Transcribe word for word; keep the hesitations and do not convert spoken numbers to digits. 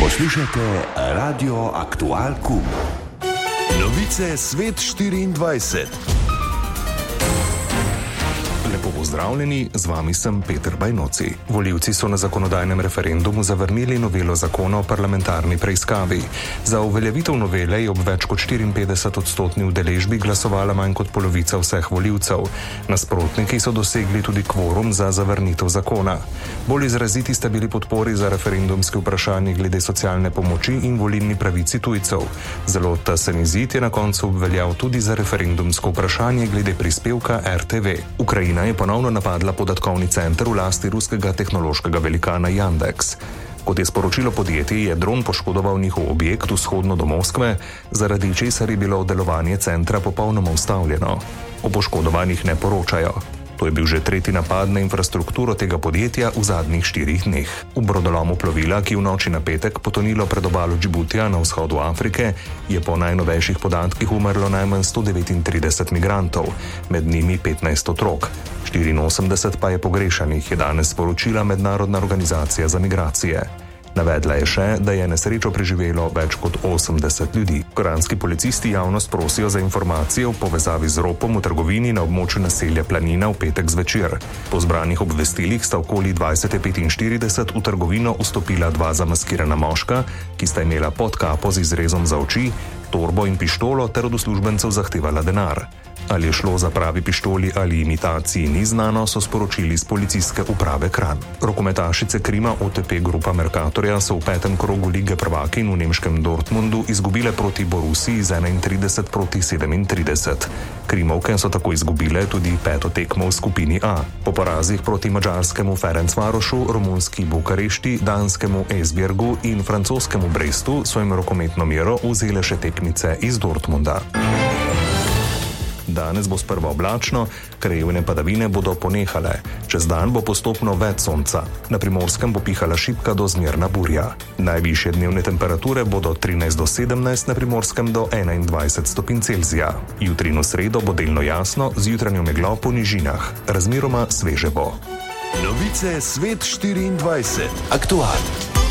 Poslušajte Radio Aktual Q. Novice Svet štiriindvajset. Lepo pozdravljeni, z vami sem Peter Bajnoci. Volivci so na zakonodajnem referendumu zavrnili novelo zakona o parlamentarni preiskavi. Za uveljavitev novele je ob več kot štiriinpetdeset odstotni udeležbi glasovala manj kot polovica vseh volivcev. Nasprotniki so dosegli tudi kvorum za zavrnitev zakona. Bolj izraziti sta bili podpori za referendumske vprašanje glede socialne pomoči in volilni pravici tujcev. Zelo tesen izid je na koncu obveljal tudi za referendumsko vprašanje glede prispevka R T V. Ukrajina je ponovno napadla podatkovni center v lasti ruskega tehnološkega velikana Yandex. Kot je sporočilo podjetje, je dron poškodoval njihov objekt vzhodno do Moskve, zaradi česar je bilo delovanje centra popolnoma ustavljeno. O poškodovanih ne poročajo. To je bil že tretji napad na infrastrukturo tega podjetja v zadnjih štirih dneh. V brodolomu plovila, ki je v noči na petek potonilo pred obalo Džibutija na vzhodu Afrike, je po najnovejših podatkih umrlo najmanj sto devetintrideset migrantov, med njimi petnajst otrok. štiriinosemdeset pa je pogrešanih, je danes sporočila Mednarodna organizacija za migracije. Navedla je še, da je nesrečo preživelo več kot osemdeset ljudi. Koranski policisti javnost prosijo za informacije v povezavi z ropom v trgovini na območju naselja Planina v petek zvečer. Po zbranih obvestilih sta okoli dvajset petinštirideset v trgovino vstopila dva zamaskirana moška, ki sta imela podkapo z izrezom za oči, torbo in pištolo ter od uslužbencev zahtevala denar. Ali je šlo za pravi pištoli ali imitaciji, ni znano, so sporočili z policijske uprave Kranj. Rokometašice Krima O T P Grupa Mercatorja so v petem krogu lige prvakinj v nemškem Dortmundu izgubile proti Borussiji z enaintrideset proti sedemintrideset. Krimovke so tako izgubile tudi peto tekmo v skupini A. Po porazih proti madžarskemu Ferencvarošu, romunski Bukarešti, danskemu Esbjergu in francoskemu Brestu so jim rokometno mero vzele še tekmice iz Dortmunda. Danes bo sprva oblačno, krajevne padavine bodo ponehale. Čez dan bo postopno več sonca. Na Primorskem bo pihala šibka do zmerna burja. Najvišje dnevne temperature bodo trinajst do sedemnajst, na Primorskem do enaindvajset stopinj Celzija. Jutri in v sredo bo delno jasno, z jutranjo meglo po nižinah. Razmeroma sveže bo. Novice Svet štiriindvajset. Aktual.